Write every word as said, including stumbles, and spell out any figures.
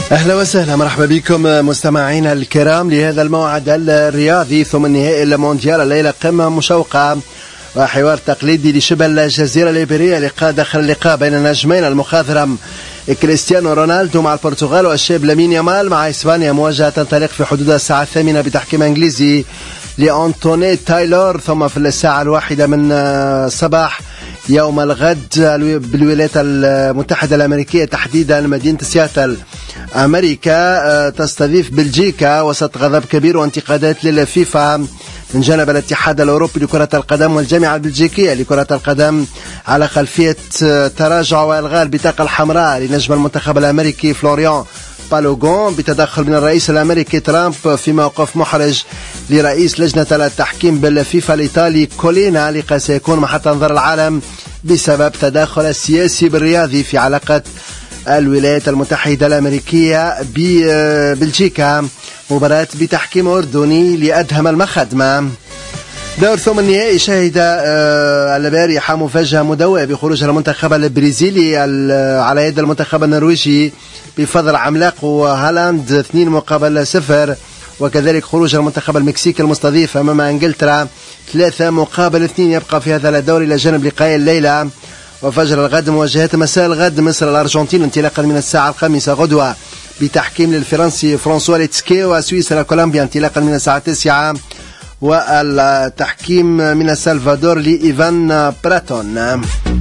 أهلا وسهلا، مرحبا بكم مستمعينا الكرام لهذا الموعد الرياضي ثم النهائي المونديال. الليلة قمة مشوقة وحوار تقليدي لشبه الجزيرة الإيبيرية، لقاء داخل اللقاء بين النجمين المخضرم كريستيانو رونالدو مع البرتغال والشاب لامين يامال مع إسبانيا. مواجهة تنطلق في حدود الساعة الثامنة بتحكيم إنجليزي لأنتوني تايلور، ثم في الساعة الواحدة من الصباح يوم الغد بالولايات المتحدة الأمريكية تحديدا مدينة سياتل أمريكا تستضيف بلجيكا وسط غضب كبير وانتقادات للفيفا من جانب الاتحاد الأوروبي لكرة القدم والجامعة البلجيكية لكرة القدم على خلفية تراجع وإلغاء البطاقة الحمراء لنجم المنتخب الأمريكي فلوريان بالوغون بتدخل من الرئيس الأمريكي ترامب في موقف محرج لرئيس لجنة التحكيم بالفيفا الإيطالي كولينا، لقد سيكون محط أنظار العالم بسبب تدخل السياسي بالرياضي في علاقة الولايات المتحدة الأمريكية ببلجيكا. مباراة بتحكيم أردني لأدهم المخدمة. دور ثم النهائي شهد البارحة مفاجأة مدوية بخروج المنتخب البرازيلي على يد المنتخب النرويجي بفضل عملاق هالاند اثنين مقابل صفر، وكذلك خروج المنتخب المكسيكي المستضيف أمام إنجلترا ثلاثة مقابل اثنين. يبقى في هذا الدور إلى جانب لقاء الليلة وفجر الغد مواجهات مساء الغد مصر الأرجنتين انطلاقا من الساعة الخامسة غدوة بتحكيم للفرنسي فرانسوا ليتسكي، وسويسرا كولومبيا انطلاقا من الساعة التاسعة والتحكيم من السلفادور لإيفان براتون.